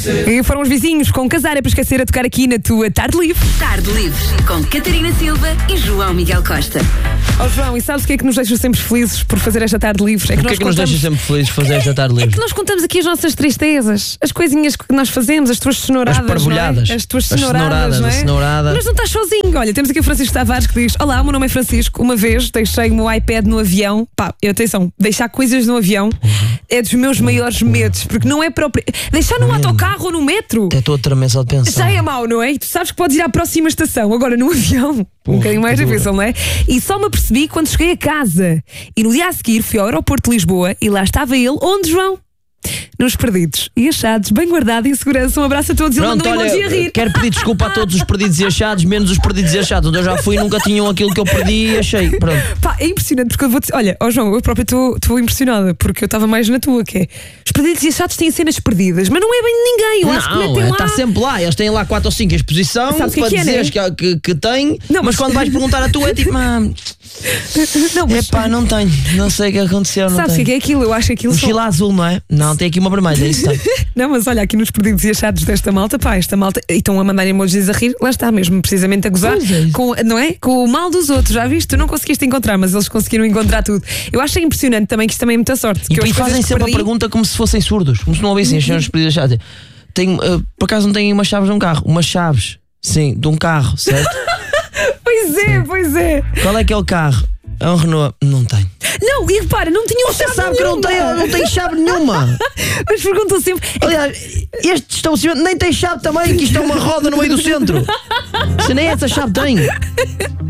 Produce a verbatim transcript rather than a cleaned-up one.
E foram os vizinhos com Casar é para esquecer a tocar aqui na tua Tarde Livre. Tarde Livre, com Catarina Silva e João Miguel Costa. Ó oh, João, e sabes o que é que nos deixa sempre felizes por fazer esta Tarde Livre? É que o que é que nos deixa sempre felizes fazer esta Tarde Livre? É que nós contamos aqui as nossas tristezas, as coisinhas que nós fazemos, as tuas cenouradas. As parbolhadas. Não é? As tuas As cenouradas, cenouradas, não é? a cenourada. Mas não estás sozinho. Olha, temos aqui o Francisco Tavares que diz: olá, o meu nome é Francisco. Uma vez deixei o meu iPad no avião. Pá, atenção, deixar coisas no avião uhum. é dos meus maiores medos, porque não é próprio. Deixar no autocarro ou no metro. Até estou a tremer só de pensar. Já é mau, não é? E tu sabes que podes ir à próxima estação. Agora no avião, um bocadinho mais difícil, não é? E só me apercebi quando cheguei a casa. E no dia a seguir fui ao aeroporto de Lisboa e lá estava ele, onde, João? Nos perdidos e achados, bem guardado e em segurança. Um abraço a todos. Ele mandou um emoji a rir. Quero pedir desculpa a todos os perdidos e achados, menos os perdidos e achados, onde eu já fui e nunca tinham aquilo que eu perdi e achei. Pronto. Pá, é impressionante porque eu vou dizer, olha, ó João, eu própria estou impressionada porque eu estava mais na tua, que é os perdidos e achados têm cenas perdidas, mas não é bem de ninguém. Eu não, acho que metem lá. Está sempre lá, eles têm lá quatro ou cinco exposição para que é, dizeres né? que, que, que tem, não, mas, mas quando vais perguntar a tua é tipo, mano. Não, mas... Epá, não tenho, não sei o que aconteceu. Não sabes o que é aquilo? Eu acho que aquilo. Mochila só... azul, não é? Não, tem aqui uma vermelha, é isso tem. Não, mas olha, aqui nos perdidos e achados desta malta, pá, esta malta, e estão a mandar emojis a rir, lá está mesmo, precisamente a gozar, é. com, não é? Com o mal dos outros, já viste? Tu não conseguiste encontrar, mas eles conseguiram encontrar tudo. Eu acho impressionante também que isto também é muita sorte. E que depois fazem sempre perdi... a pergunta como se fossem surdos, como se não ouvissem as cenas perdidas e achados. Tem, uh, por acaso não têm umas chaves de um carro? Umas chaves, sim, de um carro, certo? Pois é, sim. Pois é. Qual é que é o carro? É um Renault? Não tem. Não, e repara, não tinham Você chave sabe nenhuma. que não tem, não tem chave nenhuma. Mas perguntam sempre. Aliás, este estabelecimento nem tem chave também, que isto é uma roda no meio do centro. Se nem essa chave tem.